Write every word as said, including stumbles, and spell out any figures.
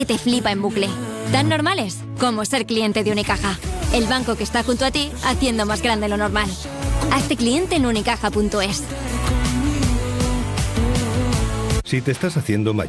que te flipa en bucle. Tan normales como ser cliente de Unicaja. El banco que está junto a ti haciendo más grande lo normal. Hazte cliente en unicaja punto es. Si te estás haciendo mayor